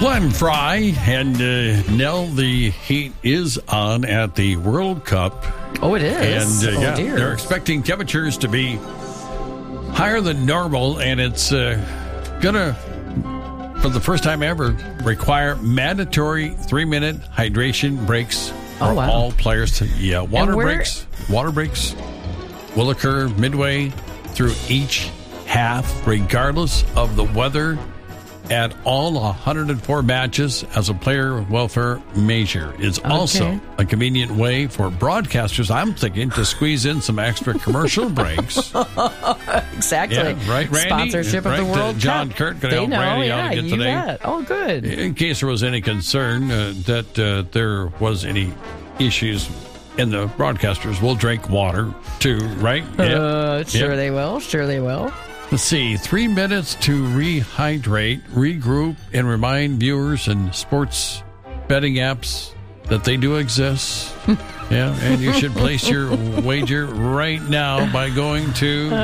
Glenn Fry and Nell, the heat is on at the World Cup. Oh, it is. And dear. they're expecting temperatures to be higher than normal, and it's going to, for the first time ever, require mandatory 3-minute hydration breaks for all players. Water breaks will occur midway through each half, regardless of the weather, at all 104 matches as a player welfare measure. It's also a convenient way for broadcasters, I'm thinking, to squeeze in some extra commercial breaks. Exactly. Yeah, right, Randy? Sponsorship of the World John Cup. Kurt, going to help Randy out again today. Bet. Oh, good. In case there was any concern that there was any issues, and the broadcasters will drink water too, right? Sure they will. Sure they will. Let's see, 3 minutes to rehydrate, regroup, and remind viewers and sports betting apps that they do exist. And you should place your wager right now by going to...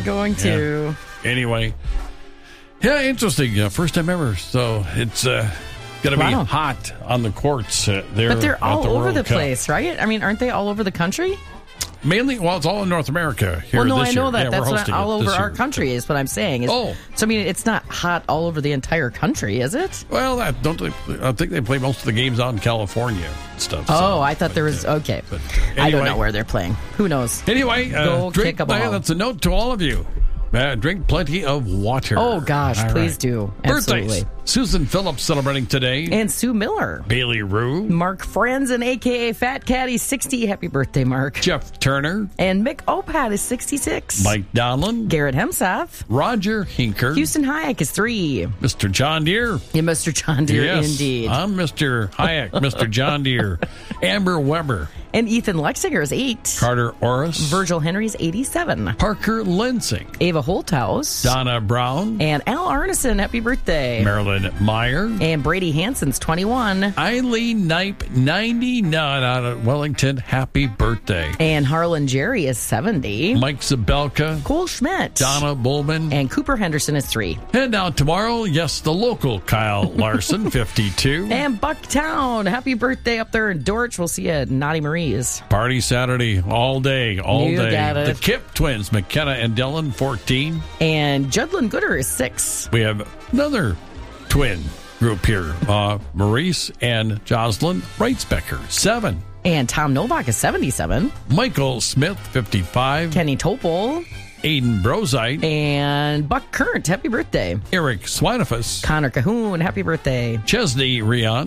Anyway. Yeah, interesting. First time ever. So it's going to be hot on the courts there. But they're all over the Cup. place, right? I mean, aren't they all over the country? Mainly, it's all in North America here I know this that. year. That's not all over our country is what I'm saying. So, I mean, it's not hot all over the entire country, is it? Well, I think they play most of the games out in California and stuff. I thought there was... Okay. But anyway, I don't know where they're playing. Who knows? Anyway, go kick a ball. That's a note to all of you. Drink plenty of water. Oh, gosh, please do. Absolutely. Birthdays. Susan Phillips celebrating today. And Sue Miller. Bailey Rue. Mark Franzen, a.k.a. Fat Cat, he's 60. Happy birthday, Mark. Jeff Turner. And Mick Opat is 66. Mike Donlin. Garrett Hemseth. Roger Hinker. Houston Hayek is 3. Mr. John Deere. Yeah, Mr. John Deere, yes, indeed. I'm Mr. Hayek, Mr. John Deere. Amber Weber. And Ethan Lexinger is 8. Carter Orris. Virgil Henry's 87. Parker Lensing. Ava Holthaus. Donna Brown. And Al Arneson, happy birthday. Marilyn Meyer. And Brady Hansen's 21. Eileen Knipe, 99 out of Wellington, happy birthday. And Harlan Jerry is 70. Mike Zabelka. Cole Schmidt. Donna Bullman. And Cooper Henderson is 3. And now tomorrow, yes, the local Kyle Larson, 52. And Bucktown, happy birthday up there in Dortch. We'll see you at Naughty Marie's. Party Saturday, all day. You got it. The Kip twins, McKenna and Dylan, 14. And Judlin Gooder is 6. We have another twin group here, Maurice and Jocelyn Reitzbecker, 7. And Tom Novak is 77. Michael Smith, 55. Kenny Topol. Aiden Brozite. And Buck Current, happy birthday. Eric Swinefus. Connor Cahoon, happy birthday. Chesney Riant.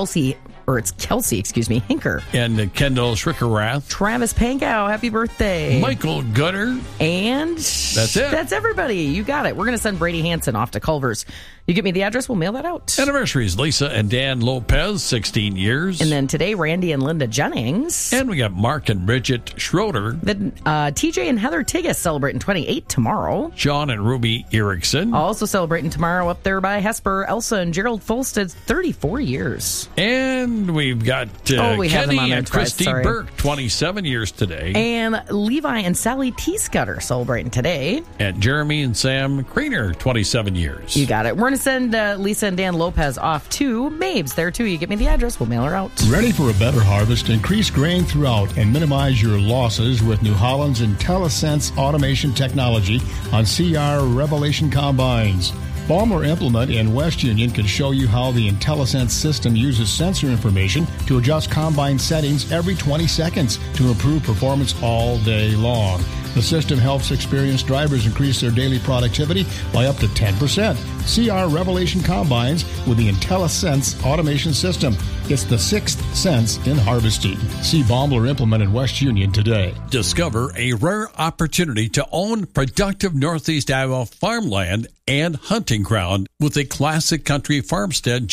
Kelsey, Hinker. And Kendall Schrickerath. Travis Pankow, happy birthday. Michael Gutter. And that's it. That's everybody. You got it. We're going to send Brady Hansen off to Culver's. You get me the address, we'll mail that out. Anniversaries, Lisa and Dan Lopez, 16 years. And then today, Randy and Linda Jennings. And we got Mark and Bridget Schroeder. Then TJ and Heather Tigas celebrating 28 tomorrow. Sean and Ruby Erickson. Also celebrating tomorrow up there by Hesper, Elsa and Gerald Folstead, 34 years. And we've got Kenny and Christy Burke, 27 years today. And Levi and Sally T. Scudder celebrating today. And Jeremy and Sam Creener, 27 years. You got it. We're going to send Lisa and Dan Lopez off to Mabes there too. You get me the address, we'll mail her out. Ready for a better harvest? Increase grain throughout and minimize your losses with New Holland's IntelliSense automation technology on CR Revelation combines. Balmer Implement in West Union can show you how the IntelliSense system uses sensor information to adjust combine settings every 20 seconds to improve performance all day long. The system helps experienced drivers increase their daily productivity by up to 10%. CR Revelation Combines with the IntelliSense automation system. It's the sixth sense in harvesting. See Baumler Implement in West Union today. Discover a rare opportunity to own productive Northeast Iowa farmland and hunting ground with a classic country farmstead